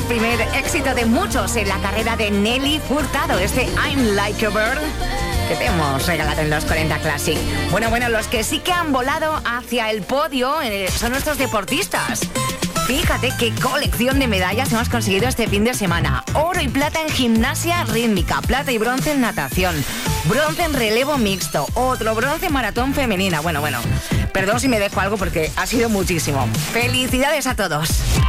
primer éxito de muchos en la carrera de Nelly Furtado, este I'm Like a Bird, que te hemos regalado en los 40 Classic. Bueno, los que sí que han volado hacia el podio son nuestros deportistas. Fíjate qué colección de medallas hemos conseguido este fin de semana. Oro y plata en gimnasia rítmica, plata y bronce en natación, bronce en relevo mixto, otro bronce en maratón femenina. Bueno, perdón si me dejo algo porque ha sido muchísimo. ¡Felicidades a todos!